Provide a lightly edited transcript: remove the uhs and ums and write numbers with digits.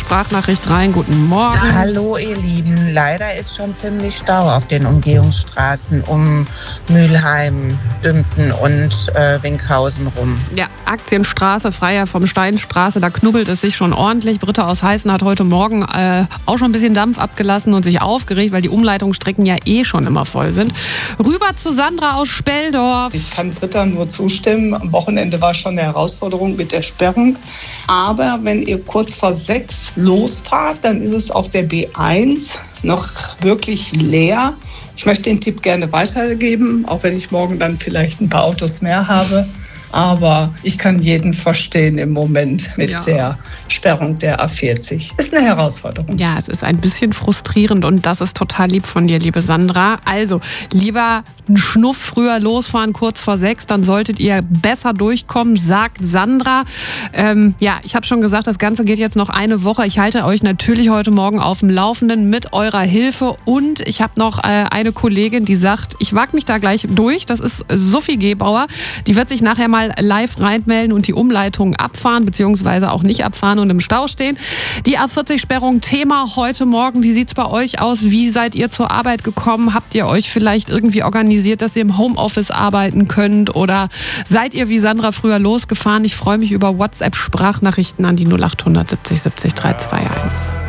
WhatsApp-Sprachnachricht rein. Guten Morgen. Hallo ihr Lieben, leider ist schon ziemlich Stau auf den Umgehungsstraßen um Mülheim, Dümpten und Winkhausen rum. Ja, Aktienstraße, Freiherr vom Steinstraße, da knubbelt es sich schon ordentlich. Britta aus Heißen hat heute Morgen auch schon ein bisschen Dampf abgelassen und sich aufgeregt, weil die Umleitungsstrecken ja schon immer voll sind. Rüber zu Sandra aus Speldorf. Ich kann Britta nur zustimmen. Am Wochenende war schon eine Herausforderung mit der Sperrung. Aber wenn ihr kurz vor 6 losfahrt, dann ist es auf der B1 noch wirklich leer. Ich möchte den Tipp gerne weitergeben, auch wenn ich morgen dann vielleicht ein paar Autos mehr habe. Aber ich kann jeden verstehen im Moment mit der Sperrung der A40. Ist eine Herausforderung. Ja, es ist ein bisschen frustrierend und das ist total lieb von dir, liebe Sandra. Also lieber einen Schnuff früher losfahren, kurz vor 6, dann solltet ihr besser durchkommen, sagt Sandra. Ich habe schon gesagt, das Ganze geht jetzt noch eine Woche. Ich halte euch natürlich heute Morgen auf dem Laufenden mit eurer Hilfe. Und ich habe noch eine Kollegin, die sagt, ich wage mich da gleich durch. Das ist Sophie Gebauer. Die wird sich nachher mal live reinmelden und die Umleitung abfahren, beziehungsweise auch nicht abfahren und im Stau stehen. Die A40-Sperrung Thema heute Morgen. Wie sieht's bei euch aus? Wie seid ihr zur Arbeit gekommen? Habt ihr euch vielleicht irgendwie organisiert, dass ihr im Homeoffice arbeiten könnt? Oder seid ihr wie Sandra früher losgefahren? Ich freue mich über WhatsApp-Sprachnachrichten an die 0800 70 70 321.